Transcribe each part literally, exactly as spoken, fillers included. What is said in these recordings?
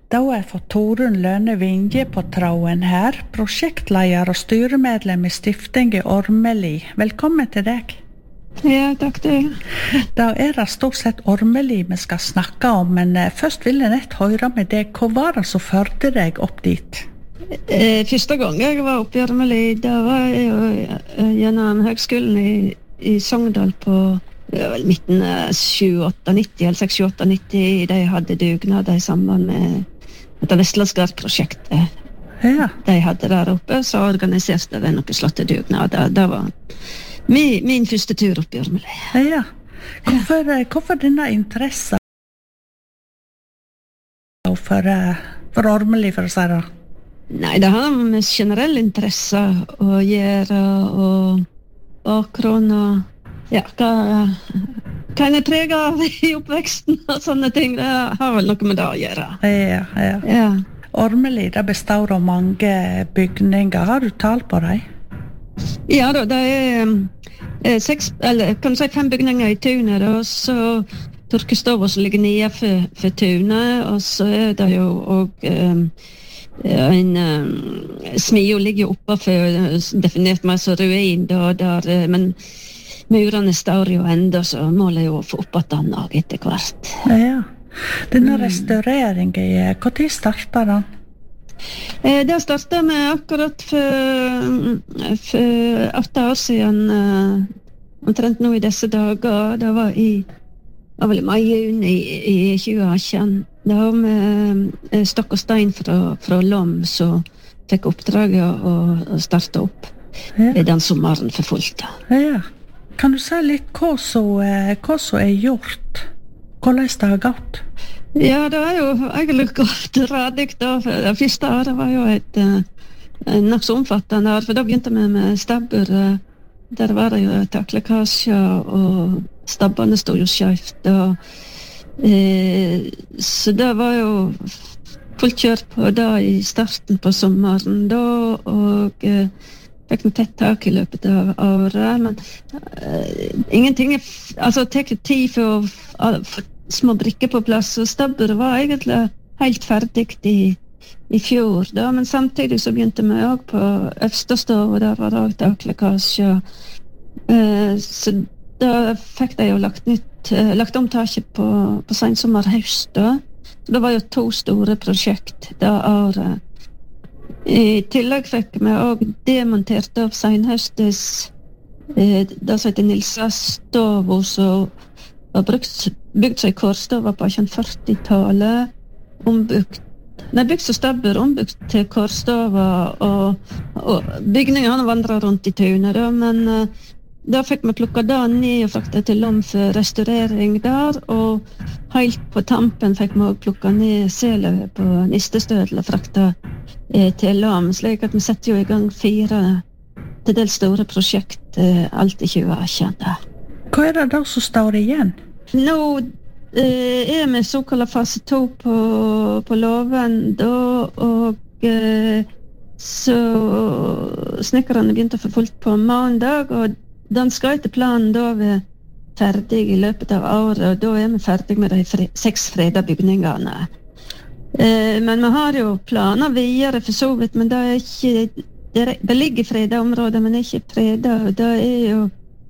Da har jeg fått Torunn Lønne Vinje på tråden her, prosjektleder og styremedlem i Stiftinget Ormeli. Velkommen til deg. Ja, takk til. Da er det stort sett Ormeli vi skal snakke om, men først vil jeg nett høre med deg. Hva var det som førte deg opp dit? Eh, første gang jeg var oppe i Ormeli, da var jeg jo gjennom høgskolen i, i Sogndal på ja, vel, midten av sju åtte nitti, eller seks sju åtte nitti. De hadde dugnad i samband med dette Vestlandsgard-prosjektet. Ja. De hadde der oppe, så organiserte de noen slottedugnader. Det var min, min første tur opp i Ormeli. Ja. Hvorfor, hvorfor denne interesse for, for Ormeli, for å si det? Nei, det har med generell interesse å gjøre, og bakgrunn og ja, hva, hva en er preget av i oppveksten og sånne ting. Det har vel noe med det å gjøre. Ja, ja. Ja. Ormeli, det består av mange bygninger. Har du tall på dem? Ja da, det er eh, seks, eller kan du si fem bygninger i tunet, og så Torkestova som ligger nede for, for tunet, og så er det jo og eh, en uh, smio ligger jo oppe for definert meg som ruin da, der, men murene står jo enda, så målet jo å få opp at den og etter hvert. Ja, denne restaureringen, hva tid startet den? Eh, det startet med akkurat for, for åtte år siden, uh, omtrent nå i disse dager. Det var i Det var vel i mai-juni i tjue atten. Det var med Stokk og Stein fra, fra Lom som fikk oppdraget å, å starte opp ja. Den sommeren for fullt. Ja. Kan du si litt hva som, hva som er gjort? Hvordan det har gått? Ja, det er jo egentlig gått radig da. Det første året var jo et, et nok så omfattende år, for da begynte vi med stabbur. Der var det jo taklekkasjer, og stabbene stod jo skjøft. Eh, så det var jo fullt kjør på da i starten på sommeren da, og eh, fikk noe tett tak i løpet av året. Men eh, ingenting er, altså det tek tid for å få små brikker på plass, og stabburet var egentlig helt ferdig i i fjor da, men samtidig så begynte vi også på Øvstestov, og der var det også taklekkasje. Eh, så da fikk de jo lagt, nytt, eh, lagt om taket på, på sensommer-høst da. Så det var jo to store prosjekt det året. I tillegg fikk vi også demontert av senhøstes eh, det som heter Nilsa Stovo, som var brukt, bygd seg i Kårstova på førti-tallet, ombygd Det er bygd som stabbur, ombygd til Kårstova, og, og bygningene vandret rundt i tunet, da, men uh, da fikk vi plukket det ned og fraktet til Lom for restaurering der, og helt på tampen fikk vi også plukket ned selet på Nistestødel og fraktet eh, til Lom, slik at vi setter jo i gang fire til dels store prosjekt eh, alt i tjue atten. Hva er det da som står igjen? Nå Eh, er vi såkalt fase to på, på loven da, og eh, så snekkerne begynte å få fullt på mandag, og den skal etter planen da være ferdig i løpet av året, og da er vi ferdig med de fre, seks freda bygningene. Eh, men vi har jo planer videre for så vidt, men det er ikke, det, er, det ligger i freda områder, men det er ikke freda, og det er jo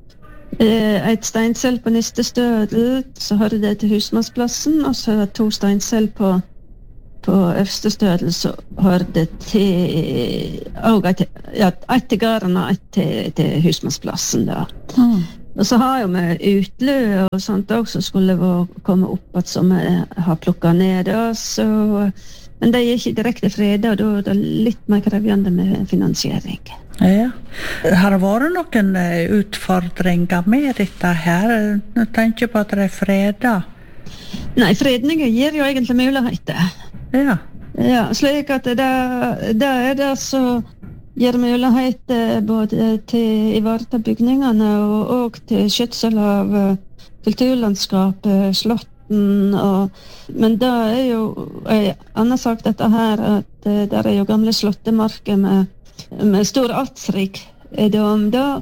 et steinsel på Nistestødel, så hører det til Husmannsplassen, og så er det to steinsel på, på Øvstestødel, så hører det til og et, ja, et til gården og et til, til Husmannsplassen da. Mm. Og så har jo vi utlø og sånt også, skulle vi komme opp at som vi har plukket ned da, så, men det er ikke direkte fredag, og da er det litt mer krevende med finansiering. Ja. Har det vært noen utfordringer med dette her? Jeg tenker på at det er fredag. Nei, fredninger gir jo egentlig muligheter. Ja. Ja, slik at det, det er det som gir muligheter både til å ivareta bygningene og, og til skjøtsel av kulturlandskapet, slotten, og, men det er jo en annen sak dette her, at det er jo gamle slottemarker med med stor artsrik dom da,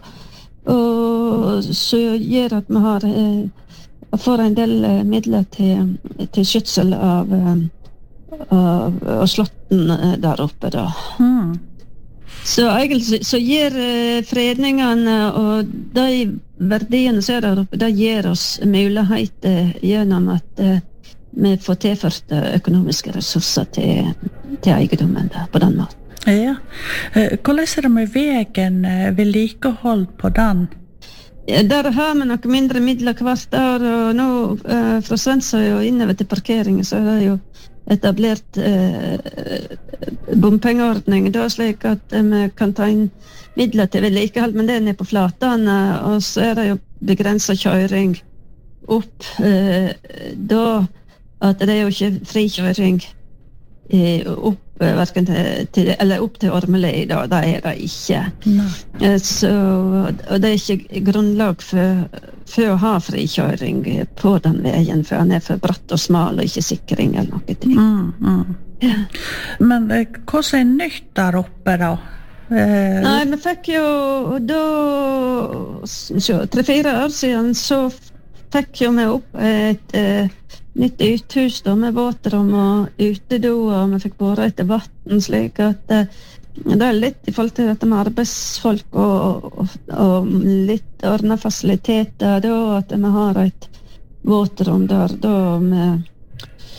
og så gjør at vi har eh, får en del midler til, til skjøtsel av, av, av slotten der oppe da. Mm. Så egentlig så gir eh, fredningene og de verdiene som er der oppe, det gir oss muligheter gjennom at eh, vi får tilført økonomiske ressurser til, til eiendommen der, på den måten. Ja. Hvordan er det med veien, vedlikehold på den? Der har vi noe mindre midler hvert år, og nå eh, fra Svensøy og innover til parkeringen så er det jo etablert eh, bompengeordning, da slik at eh, vi kan ta inn midler til vedlikehold, men det er nede på flatene, og så er det jo begrenset kjøring opp, eh, da at det er jo ikke frikjøring eh, opp hverken til, til, eller opp til Ormeli da, det er det ikke. Nei. Så, og det er ikke grunnlag for, for å ha frikjøring på den veien, for han er for bratt og smal og ikke sikring eller noe ting. Mm, mm. Ja. Men hva er nytt der oppe da? Eh... Nei, vi fikk jo da, tre-fire år siden, så fikk jo vi opp et eh, nytt uthus da, med våtrom og utedoer, og vi fikk båret etter vatten, slik at eh, det er litt i forhold til dette med arbeidsfolk og, og, og litt ordnet fasiliteter, da, at vi har et våtrom der, da, med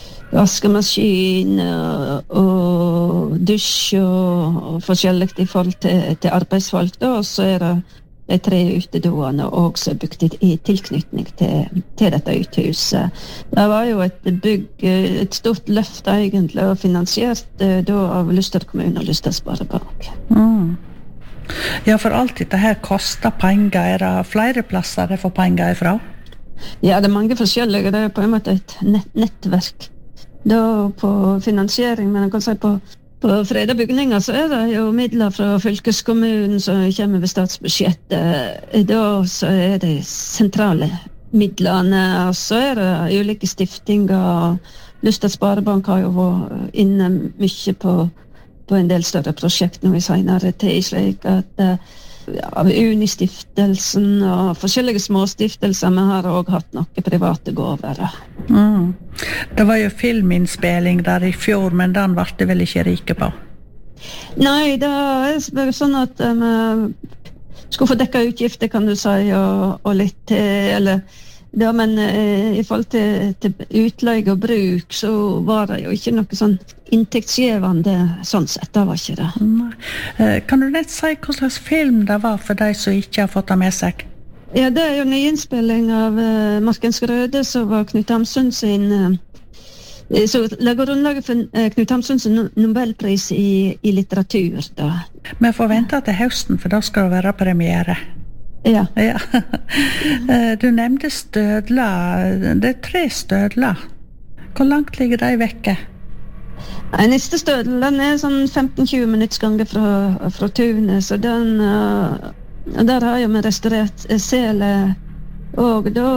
vaskemaskin og, og dusj og, og forskjellig i forhold til, til arbeidsfolk, da, og så er det de tre utedoene også bygd i, i tilknytning til, til dette uthuset. Det var jo et bygg, et stort løft egentlig, og finansiert da av Luster kommune og Luster Sparebank. Mm. Ja, for alt dette her koster penger. Er det flere plasser det får penger ifra? Ja, det er mange forskjellige. Det er på en måte et nett, nettverk da på finansiering, men jeg kan si på På freda bygninger så er det jo midler fra fylkeskommunen som kommer ved statsbudsjettet. Da så er det sentrale midlene, og så er det ulike stiftinger. Luster Sparebank har jo vært inne mye på, på en del større prosjekt nå i senere tid, slik at ja, av Unistiftelsen og forskjellige småstiftelser, vi har også hatt noen private gåver. Mm. Det var jo filminnspilling der i fjor, men den var det vel ikke rike på? Nei, det er sånn at vi um, skulle få dekket utgifter, kan du si, og, og litt til, eller ja, men uh, i forhold til, til utleie og bruk, så var det jo ikke noe sånn inntektsgivende sånn sett, det var ikke det. Nei. Uh, kan du nett si hva slags film det var for de som ikke har fått det med seg? Ja, det er jo nyinnspilling av uh, Markens Røde, som var Knut Hamsun sin uh, så lager grunnlaget for uh, Knut Hamsun sin Nobelpris i, i litteratur da. Vi får vente til høsten, for da skal det være premiere. Ja. Ja. Du nevnte stødler. Det er tre stødler. Hvor langt ligger de vekke? Nei, neste stødel, den er sånn femten til tjue minutts gange fra, fra tunet, så den uh, der har jeg med restaurert sele og da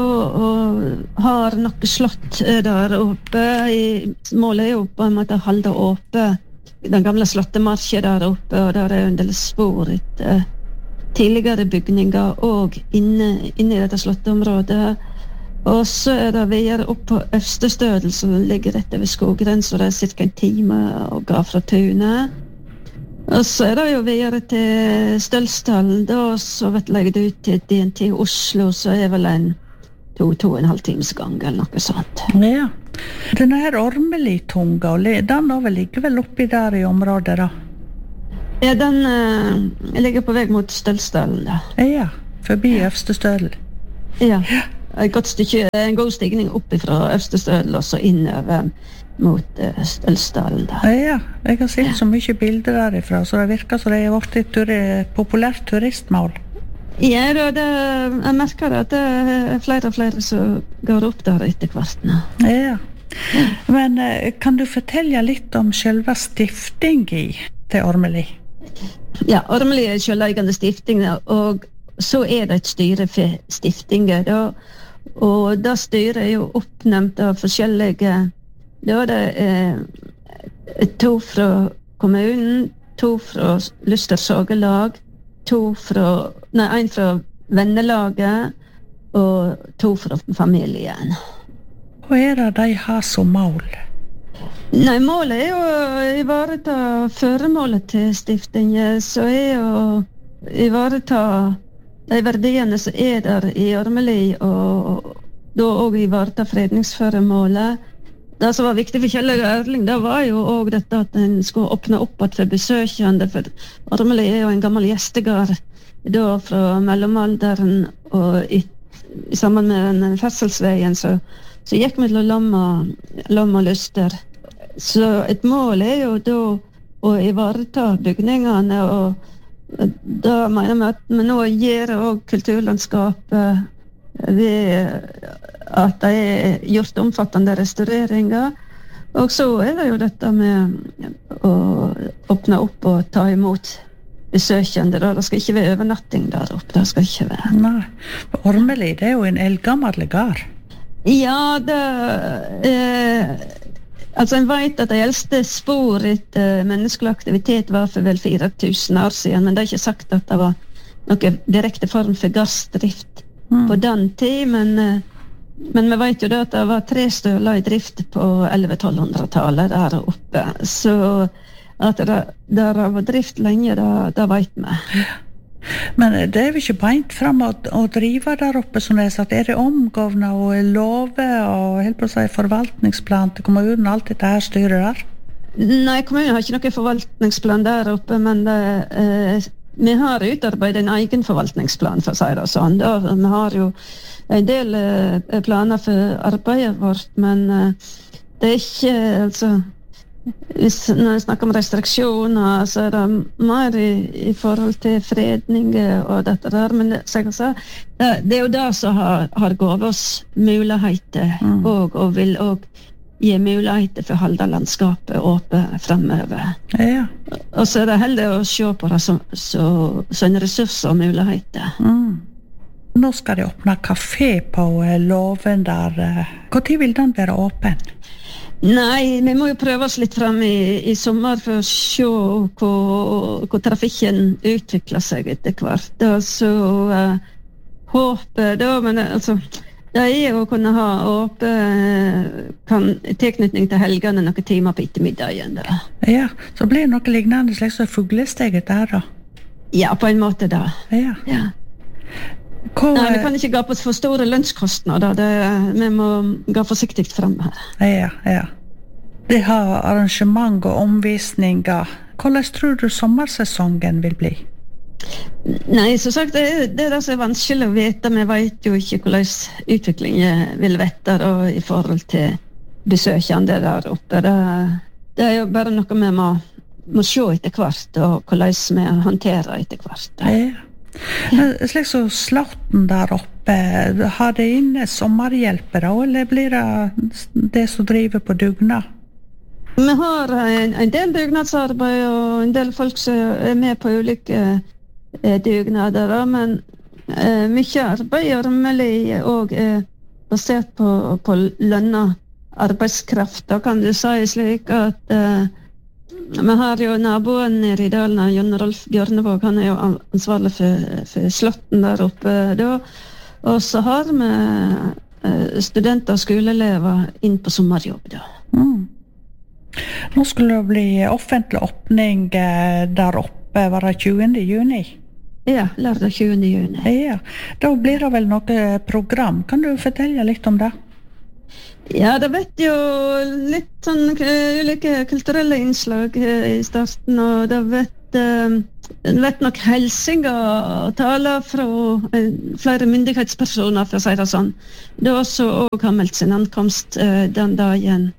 og har noe slott der oppe i, målet er jo på en måte å holde oppe den gamle slottemarken der oppe, og der er en del spor etter tidligere bygninger og inne, inne i dette slotteområdet, og så er det videre opp på Øvstestødel som ligger rett over skoggrensen, og det er cirka en time å gå fra tunet. Og så er det jo videre til Stølsdalen, da, så vet jeg det ut til D N T Oslo, så er vel en to, to og en halv times gang, eller noe sånt. Ja. Denne her Ormeli-tunga, den da vel ligger vel oppi der i området, da? Ja, den uh, ligger på vei mot Stølsdalen, da. Ja, forbi Øvstestødel. Ja, et godt stykke, en god stigning opp fra Øvstestødel, og så innover mot uh, Stølsdalen da. Ja, jeg har sett så mye bilder derifra, så det virker som det har vært et turi, populært turistmål. Ja, da, det, jeg merker at det er flere og flere som går opp der etter hvert nå. Ja, men uh, kan du fortelle litt om selve stiftingen til Ormeli? Ja, Ormeli er selveiende stifting, og så er det et styre for stiftinger, da, og da styret er jo oppnevnt av forskjellige. Da er det eh, to fra kommunen, to fra Luster Sagelag, to fra, nei, en fra vennelaget, og to fra familien. Hva er det de har som mål? Nei, målet er jo å ivareta føremålet til stiftingen, så er å ivareta de verdiene som er der i Ormeli, og da også ivareta fredningsføremålet. Det som var viktig for Kjell og Erling, det var jo også dette at en skulle åpne opp at for besøkende, for Ormeli er jo en gammel gjestegard da fra mellomalderen, og i, sammen med den ferdselsveien så, så gikk vi til Lomma, Lomma Lyster. Så et mål er jo da å ivareta bygningene, og da mener vi at vi nå gjør også kulturlandskapet ved at det er gjort omfattende restaureringer. Og så er det jo dette med å åpne opp og ta imot besøkende. Det skal ikke være overnatting der oppe. Det skal ikke være. Nei, Ormeli, det er jo en eldgammel gard. Ja, det er... Altså, en vet at de eldste spor etter menneskelig aktivitet var for vel fire tusen år siden, men det er ikke sagt at det var noen direkte form for gassdrift mm. på den tid, men, men vi vet jo da at det var tre støler i drift på elleve-tolv-hundretallet der oppe, så at det der var drift lenge, det, det vet vi. Men det er jo ikke beint frem å, å drive der oppe, som det er sagt. Er det omgående og love og helt på å si forvaltningsplan til kommunen, alt dette her styrer der? Nei, kommunen har ikke noen forvaltningsplan der oppe, men det, eh, vi har utarbeidet en egen forvaltningsplan, for å si det sånn. Da, vi har jo en del eh, planer for arbeidet vårt, men eh, det er ikke, altså... Hvis, når jeg snakker om restriksjoner, så er det mer i, i forhold til fredning og dette der, men det, så sa, det, det er jo det som har, har gått oss muligheter mm. og, og vil også gi muligheter for å holde landskapet åpent fremover. Ja. Og så er det heller å se på det som, så, som en ressurs og muligheter. Mm. Nå skal de åpne kafé på Låven der. Hvor tid vil den være åpen? Nei, vi må jo prøve oss litt frem i, i sommer for å se hvor, hvor trafikken utvikler seg etter hvert. Da, så uh, håper da, men altså, det er jo å kunne ha åpen kan, tilknytning til helgene noen timer på ettermiddagen. Da. Ja, så blir det noe lignende slags fuglesteget der da? Ja, på en måte da. Ja. Ja. Hvor, Nei, vi kan ikke gå på for store lønnskostnader. Det, vi må gå forsiktig frem her. Ja, ja. De har arrangement og omvisninger. Hvordan tror du sommersesongen vil bli? Nei, som sagt, det er det, er det som er vanskelig å vite. Vi vet jo ikke hvordan utviklingen vil vette da, i forhold til besøkende der oppe. Det, det er jo bare noe vi må, må se etter hvert, og hvordan vi håndterer etter hvert. Ja. Slik så Slåtten der oppe, har det inne sommerhjelpere, eller blir det det som driver på dugnad? Vi har en, en del dugnadsarbeid og en del folk som er med på ulike eh, dugnader, men eh, mye arbeid i Ormeli og er basert på, på lønna arbeidskraft. Da kan du si slik at eh, vi har jo naboen nede i dalen, Jon Rolf Bjørnevåg, han er jo ansvarlig for, for Slåtten der oppe da. Og så har vi eh, studenter og skoleelever inn på sommerjobb da. Mm. Nå skulle det bli offentlig åpning eh, der oppe, var det tjuende juni? Ja, lørdag tjuende juni. Ja, da blir det vel noe program. Kan du fortelle litt om det? Ja, det vet jo litt sånn ulike kulturelle innslag i starten, og det vet, det vet nok helsinger og taler fra flere myndighetspersoner, for å si det sånn. Det er også også har meldt sin ankomst den dagen.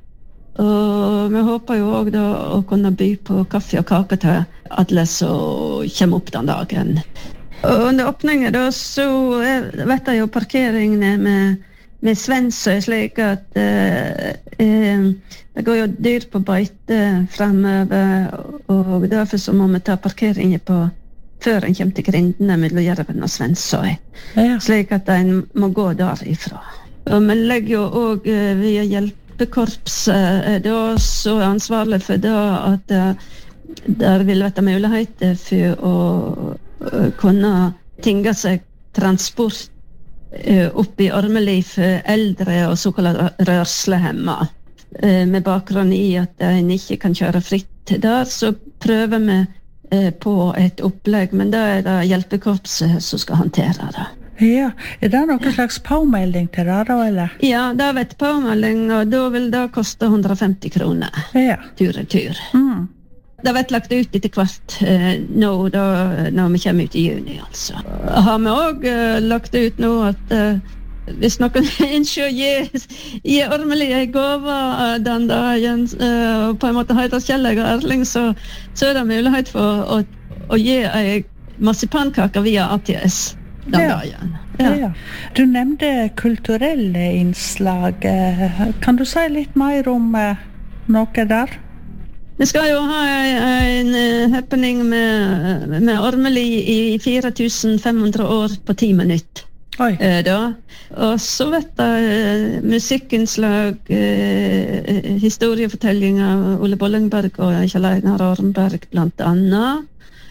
Og vi håper jo også da å kunne by på kaffe og kake til alle som kommer opp den dagen. Og under åpningen da, så vet jeg jo parkeringene med med Svensøy, slik at eh, eh, det går jo dyr på beite fremover, og derfor så må vi ta parkeringen på før en kommer til grindene mellom Jerven og Svensøy, ja. Slik at en må gå derifra. Og vi legger jo også eh, via hjelpekorpset eh, da, så er ansvarlig for det at eh, der vil være muligheter for å eh, kunne tinge seg transport oppe i Ormeli for eldre og såkalt rørslehemma. eh, med bakgrunn i at en ikke kan kjøre fritt der, så prøver vi eh, på et opplegg, men da er det hjelpekorpset som skal håndtere det. Ja, er det noen slags påmelding til det da, eller? Ja, det vet påmelding, og da vil det koste hundre og femti kroner. Ja. Tur og tur. Mm. Det vet lagt ut etter hvert eh, nå, da, når vi kommer ut i juni, altså. Har vi også eh, lagt ut nå at eh, hvis noen ønsker å gi, gi Ormeli en gave den dagen, eh, og på en måte heter Kjelleg og Erling, så, så er det mulighet for å, å gi en marsipankake via A T S. Den Ja. dagen. Ja. Ja. Du nevnte kulturelle innslag. Kan du si litt mer om eh, noe der? Vi skal jo ha en, en happening med, med Ormeli i fire tusen fem hundre år på ti minutter. Oi. Eh, da. Og så vet jeg eh, musikkinnslag, eh, historiefortellinger, Ole Bollingberg og Kjell Einar Ormberg blant annet.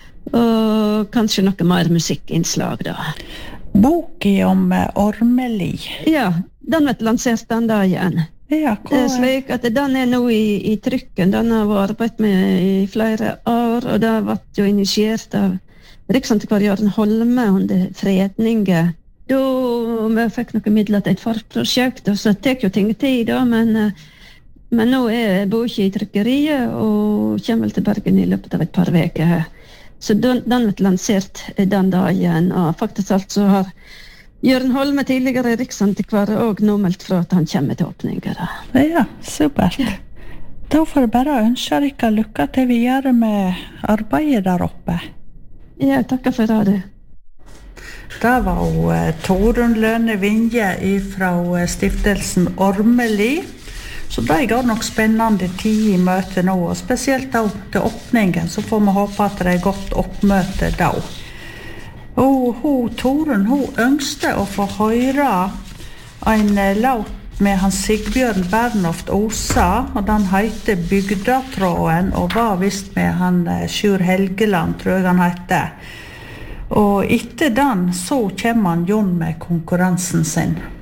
Og kanskje noe mer musikkinnslag da. Boki om eh, Ormeli. Ja, den vet lansert den dagen. Ja, Det er hva, slik at den er nå i, i trykken. Den har vært arbeidet med i flere år, og det har vært jo initiert av Riksantikvar Jørgen Holme under fredningen. Da vi fikk noen midler til et forprosjekt, og så tek jo ting tid da, men, eh, men nå er boka i trykkeriet, og kommer vel til Bergen i løpet av et par veker. Så den, den ble lansert den dagen, og faktisk alt så har Jørgen Holme, tidligere riksantikvar, og nå meldt fra at han kommer til åpninger. ja, supert. Da får jeg bare ønske dere lykke til videre med arbeidet der oppe. Ja, takker for det. Det var jo eh, Torunn Lønne Vinje fra eh, stiftelsen Ormeli. Så det går nok spennende tid i møtet nå, og spesielt da til åpningen, så får vi håpe at det er godt oppmøte da. Og hun, Torunn, hun ønskte å få høre en låt med han Sigbjørn Bernhoft Osa, og den heter Bygdatråden, og var vist med han Sjur Helgeland, tror jeg han heter. Og etter den så kommer han Jon med konkurransen sin.